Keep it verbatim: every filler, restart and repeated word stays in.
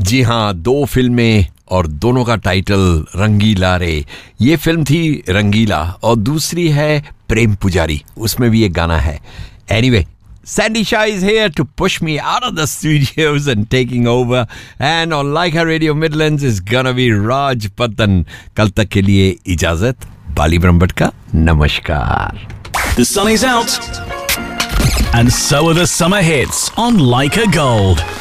जी हाँ, दो फिल्में और दोनों का टाइटल रंगीला रे। ये फिल्म थी रंगीला और दूसरी है प्रेम पुजारी, उसमें भी एक गाना है। Anyway, Sandy Shah is here to push me out of the studios and taking over. And on Like Her Radio Midlands is gonna be Raj Patan. कल तक के लिए इजाजत, बाली ब्रह्मभट्ट का नमस्कार. The sun is out, and so are the summer hits on Like a Gold.